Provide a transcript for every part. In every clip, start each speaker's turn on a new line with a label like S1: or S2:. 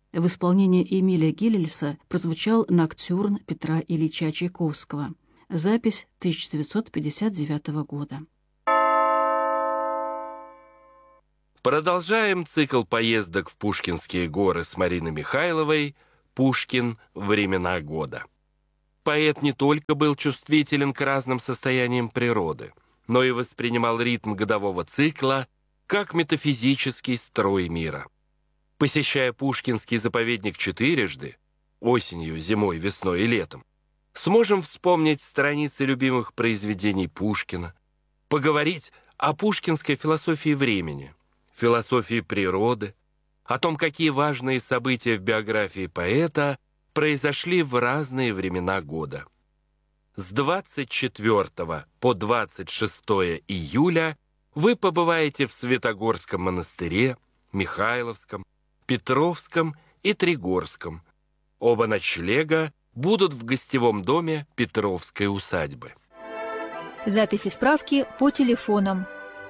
S1: в исполнении Эмиля Гиллельса прозвучал «Ноктюрн» Петра Ильича Чайковского. Запись 1959 года.
S2: Продолжаем цикл поездок в Пушкинские горы с Мариной Михайловой «Пушкин. Времена года». Поэт не только был чувствителен к разным состояниям природы, но и воспринимал ритм годового цикла как метафизический строй мира. Посещая Пушкинский заповедник четырежды, осенью, зимой, весной и летом, сможем вспомнить страницы любимых произведений Пушкина, поговорить о пушкинской философии времени, философии природы, о том, какие важные события в биографии поэта произошли в разные времена года. С 24 по 26 июля вы побываете в Святогорском монастыре, Михайловском, Петровском и Тригорском. Оба ночлега будут в гостевом доме Петровской усадьбы.
S3: Записи справки по телефонам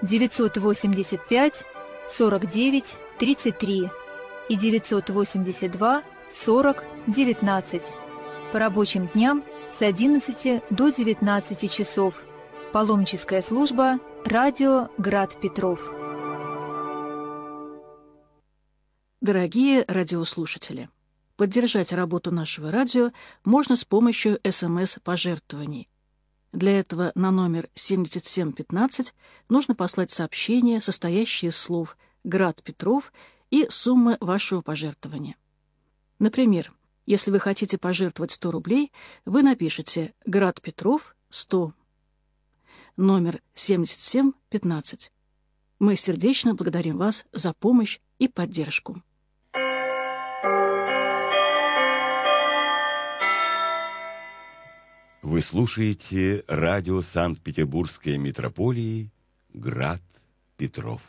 S3: 985 49 33 и 982 40 19. По рабочим дням с 11 до 19 часов. Паломническая служба «Радио Град Петров».
S1: Дорогие радиослушатели, поддержать работу нашего радио можно с помощью СМС-пожертвований. Для этого на номер 7715 нужно послать сообщение, состоящее из слов «Град Петров» и суммы вашего пожертвования. Например, если вы хотите пожертвовать 100 рублей, вы напишите «Град Петров 100». Номер 7715. Мы сердечно благодарим вас за помощь и поддержку.
S4: Вы слушаете радио Санкт-Петербургской митрополии «Град Петров».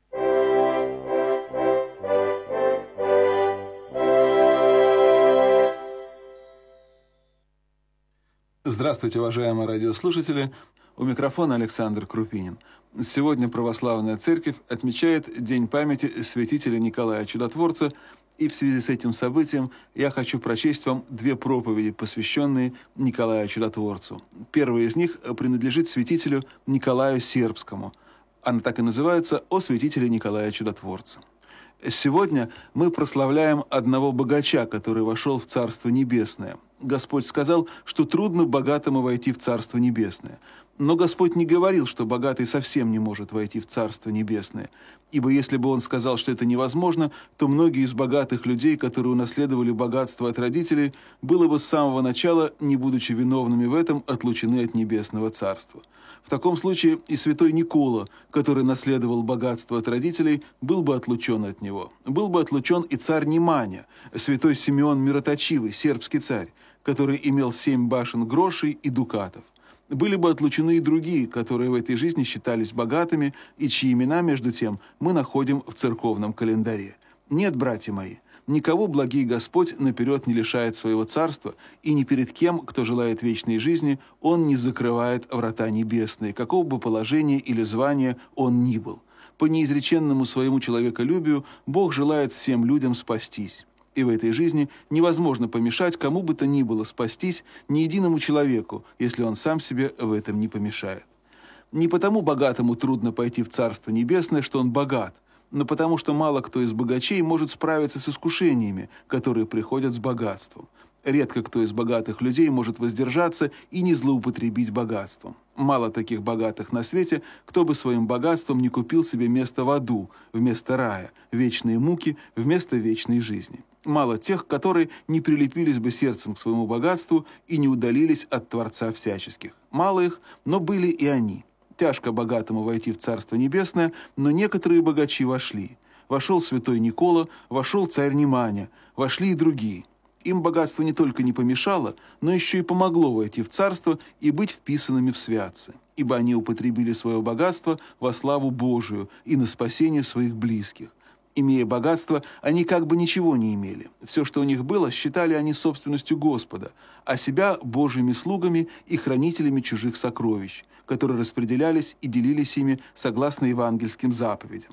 S5: Здравствуйте, уважаемые радиослушатели. У микрофона Александр Крупинин. Сегодня Православная Церковь отмечает День памяти святителя Николая Чудотворца, и в связи с этим событием я хочу прочесть вам две проповеди, посвященные Николаю Чудотворцу. Первая из них принадлежит святителю Николаю Сербскому. Она так и называется «О святителе Николая Чудотворца». Сегодня мы прославляем одного богача, который вошел в Царство Небесное. Господь сказал, что трудно богатому войти в Царство Небесное. Но Господь не говорил, что богатый совсем не может войти в Царство Небесное. Ибо если бы Он сказал, что это невозможно, то многие из богатых людей, которые унаследовали богатство от родителей, было бы с самого начала, не будучи виновными в этом, отлучены от Небесного Царства. В таком случае и святой Никола, который наследовал богатство от родителей, был бы отлучен от него. Был бы отлучен и царь Неманя, святой Симеон Мироточивый, сербский царь, который имел 7 башен грошей и дукатов. Были бы отлучены и другие, которые в этой жизни считались богатыми, и чьи имена, между тем, мы находим в церковном календаре. Нет, братья мои, никого благий Господь наперед не лишает своего царства, и ни перед кем, кто желает вечной жизни, Он не закрывает врата небесные, какого бы положения или звания он ни был. По неизреченному своему человеколюбию Бог желает всем людям спастись. И в этой жизни невозможно помешать кому бы то ни было спастись ни единому человеку, если он сам себе в этом не помешает. Не потому богатому трудно пойти в Царство Небесное, что он богат, но потому что мало кто из богачей может справиться с искушениями, которые приходят с богатством. Редко кто из богатых людей может воздержаться и не злоупотребить богатством. Мало таких богатых на свете, кто бы своим богатством не купил себе место в аду, вместо рая, вечные муки вместо вечной жизни. Мало тех, которые не прилепились бы сердцем к своему богатству и не удалились от Творца всяческих. Мало их, но были и они. Тяжко богатому войти в Царство Небесное, но некоторые богачи вошли. Вошел святой Никола, вошел царь Неманя, вошли и другие. Им богатство не только не помешало, но еще и помогло войти в царство и быть вписанными в святцы, ибо они употребили свое богатство во славу Божию и на спасение своих близких. Имея богатство, они как бы ничего не имели. Все, что у них было, считали они собственностью Господа, а себя Божьими слугами и хранителями чужих сокровищ, которые распределялись и делились ими согласно евангельским заповедям.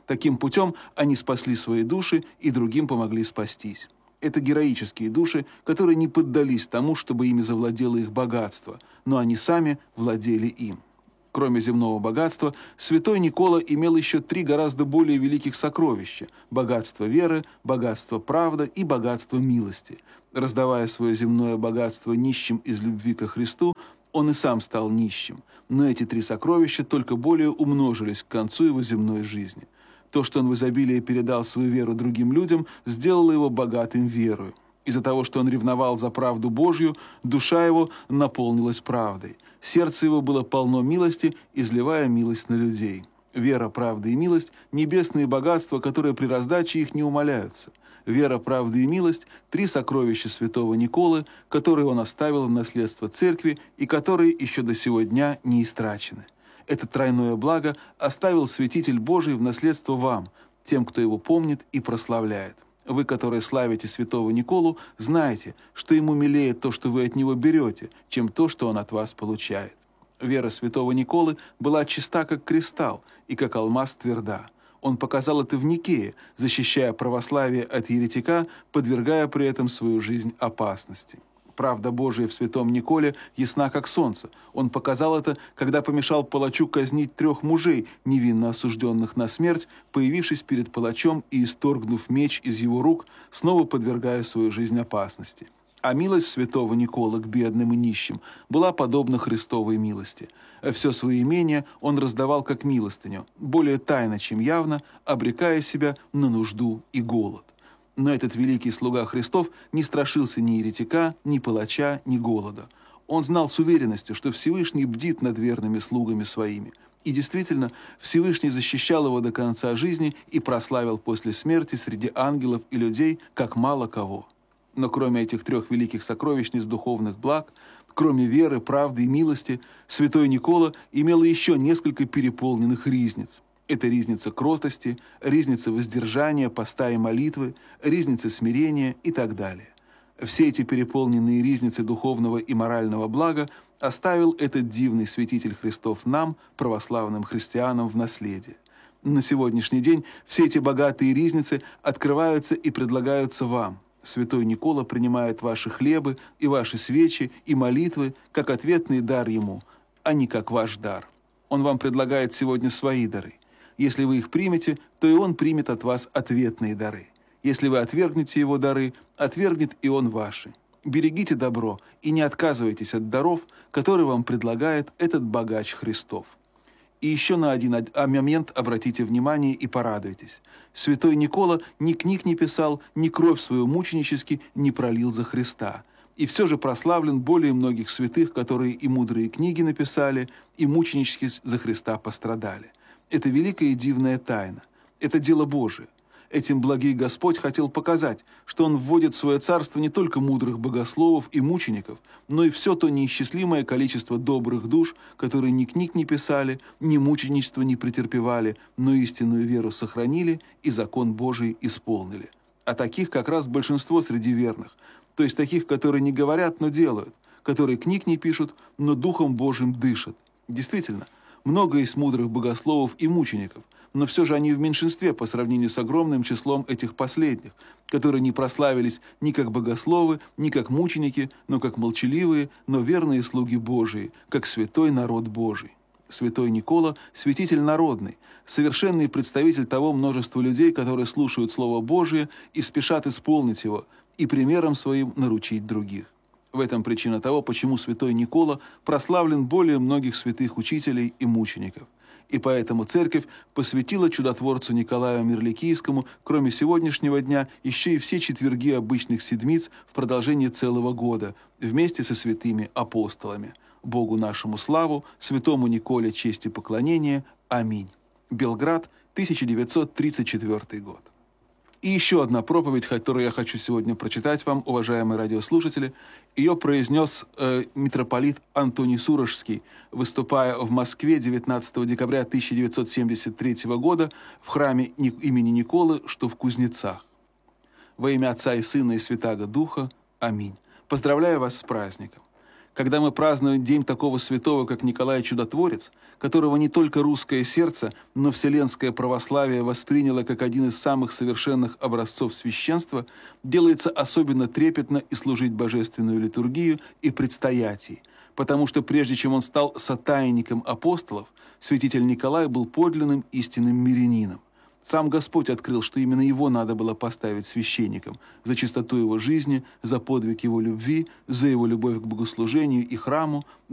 S5: Таким путем они спасли свои души и другим помогли спастись. Это героические души, которые не поддались тому, чтобы ими завладело их богатство, но они сами владели им. Кроме земного богатства, святой Никола имел еще 3 гораздо более великих сокровища – богатство веры, богатство правды и богатство милости. Раздавая свое земное богатство нищим из любви ко Христу, он и сам стал нищим, но эти 3 сокровища только более умножились к концу его земной жизни. То, что он в изобилии передал свою веру другим людям, сделало его богатым верою. Из-за того, что он ревновал за правду Божью, душа его наполнилась правдой. Сердце его было полно милости, изливая милость на людей. Вера, правда и милость – небесные богатства, которые при раздаче их не умаляются. Вера, правда и милость – 3 сокровища святого Николы, которые он оставил в наследство церкви и которые еще до сего дня не истрачены. Это тройное благо оставил святитель Божий в наследство вам, тем, кто его помнит и прославляет. Вы, которые славите святого Николу, знаете, что ему милее то, что вы от него берете, чем то, что он от вас получает. Вера святого Николы была чиста, как кристалл, и как алмаз тверда. Он показал это в Никее, защищая православие от еретика, подвергая при этом свою жизнь опасности. Правда Божия в святом Николе ясна, как солнце. Он показал это, когда помешал палачу казнить 3 мужей, невинно осужденных на смерть, появившись перед палачом и исторгнув меч из его рук, снова подвергая свою жизнь опасности. А милость святого Николы к бедным и нищим была подобна Христовой милости. Все свои имения он раздавал как милостыню, более тайно, чем явно, обрекая себя на нужду и голод. Но этот великий слуга Христов не страшился ни еретика, ни палача, ни голода. Он знал с уверенностью, что Всевышний бдит над верными слугами своими. И действительно, Всевышний защищал его до конца жизни и прославил после смерти среди ангелов и людей, как мало кого. Но кроме этих 3 великих сокровищниц духовных благ, кроме веры, правды и милости, святой Никола имел еще несколько переполненных ризниц. Это ризница кротости, ризница воздержания, поста и молитвы, ризница смирения и так далее. Все эти переполненные ризницы духовного и морального блага оставил этот дивный святитель Христов нам, православным христианам, в наследие. На сегодняшний день все эти богатые ризницы открываются и предлагаются вам. Святой Никола принимает ваши хлебы и ваши свечи и молитвы как ответный дар ему, а не как ваш дар. Он вам предлагает сегодня свои дары. Если вы их примете, то и он примет от вас ответные дары. Если вы отвергнете его дары, отвергнет и он ваши. Берегите добро и не отказывайтесь от даров, которые вам предлагает этот богач Христов. И еще на один момент обратите внимание и порадуйтесь. Святой Никола ни книг не писал, ни кровь свою мученически не пролил за Христа. И все же прославлен более многих святых, которые и мудрые книги написали, и мученически за Христа пострадали. Это великая и дивная тайна. Это дело Божие. Этим благий Господь хотел показать, что Он вводит в свое царство не только мудрых богословов и мучеников, но и все то неисчислимое количество добрых душ, которые ни книг не писали, ни мученичества не претерпевали, но истинную веру сохранили и закон Божий исполнили. А таких как раз большинство среди верных, то есть таких, которые не говорят, но делают, которые книг не пишут, но Духом Божьим дышат. Действительно, много есть мудрых богословов и мучеников, но все же они в меньшинстве по сравнению с огромным числом этих последних, которые не прославились ни как богословы, ни как мученики, но как молчаливые, но верные слуги Божии, как святой народ Божий. Святой Никола – святитель народный, совершенный представитель того множества людей, которые слушают Слово Божие и спешат исполнить его, и примером своим наручить других. В этом причина того, почему святой Никола прославлен более многих святых учителей и мучеников. И поэтому церковь посвятила чудотворцу Николаю Мирликийскому, кроме сегодняшнего дня, еще и все четверги обычных седмиц в продолжении целого года, вместе со святыми апостолами. Богу нашему славу, святому Николе честь и поклонение. Аминь. Белград, 1934 год. И еще одна проповедь, которую я хочу сегодня прочитать вам, уважаемые радиослушатели. Ее произнес митрополит Антоний Сурожский, выступая в Москве 19 декабря 1973 года в храме имени Николы, что в Кузнецах. Во имя Отца и Сына и Святаго Духа. Аминь. Поздравляю вас с праздником. Когда мы празднуем день такого святого, как Николай Чудотворец, которого не только русское сердце, но вселенское православие восприняло как один из самых совершенных образцов священства, делается особенно трепетно и служить божественную литургию и предстоять ей, потому что прежде чем он стал сотайником апостолов, святитель Николай был подлинным истинным мирянином. Сам Господь открыл, что именно его надо было поставить священником за чистоту его жизни, за подвиг его любви, за его любовь к богослужению и храму,